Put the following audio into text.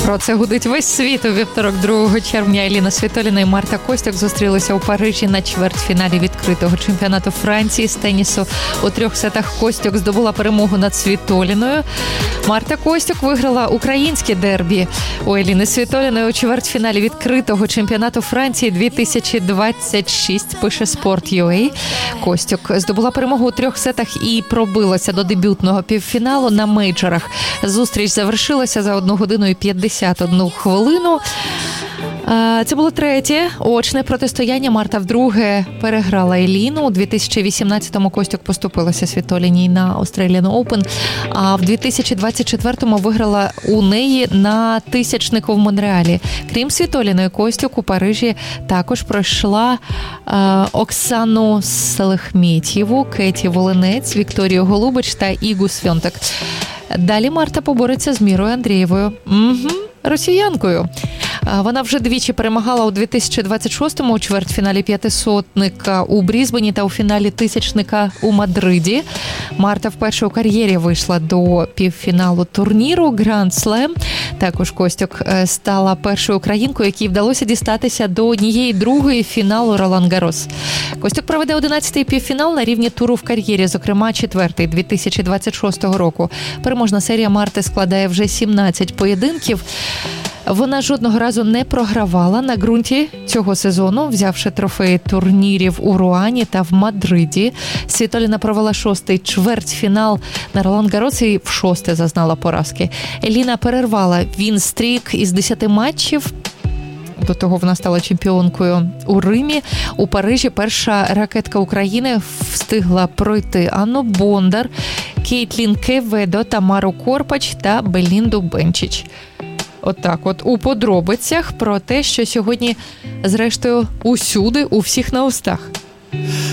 Про це гудить весь світ. У вівторок 2 червня Еліна Світоліна і Марта Костюк зустрілися у Парижі на чвертьфіналі відкритого чемпіонату Франції з тенісу. У 3 сетах Костюк здобула перемогу над Світоліною. Марта Костюк виграла українське дербі у Еліни Світоліної у чвертьфіналі відкритого чемпіонату Франції 2026, пише Sport.ua. Костюк здобула перемогу у 3 сетах і пробилася до дебютного півфіналу на мейджорах. Зустріч завершилася за 1 годину і 51 хвилину. Це було третє очне протистояння. Марта вдруге переграла Еліну. У 2018-му Костюк поступилася Світоліній на Australian Open, а в 2024-му виграла у неї на тисячнику в Монреалі. Крім Світоліної, Костюк у Парижі також пройшла Оксану Селехметьєву, Кеті Волинець, Вікторію Голубич та Ігу Свьонтек. Далі Марта побореться з Мірою Андрієвою. Росіянкою. Вона вже двічі перемагала у 2026-му у чвертьфіналі п'ятисотника у Брізбені та у фіналі тисячника у Мадриді. Марта вперше у кар'єрі вийшла до півфіналу турніру Grand Slam. Також Костюк стала першою українкою, якій вдалося дістатися до однієї другої фіналу Ролан Гарос. Костюк проведе 11-й півфінал на рівні туру в кар'єрі, зокрема 4-й 2026 року. Переможна серія Марти складає вже 17 поєдинків. Вона жодного разу не програвала на ґрунті цього сезону, взявши трофеї турнірів у Руані та в Мадриді. Світоліна провела 6-й чвертьфінал на Ролан Гарос і в 6-те зазнала поразки. Еліна перервала він-стрік із 10 матчів. До того вона стала чемпіонкою у Римі. У Парижі перша ракетка України встигла пройти Анну Бондар, Кейтлін Кеведо, Тамару Корпач та Белінду Бенчич. Отак от у подробицях про те, що сьогодні, зрештою, усюди, у всіх на устах.